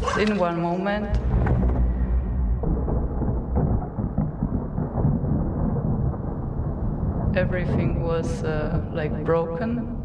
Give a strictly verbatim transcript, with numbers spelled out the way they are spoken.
In one moment, everything was uh, like broken.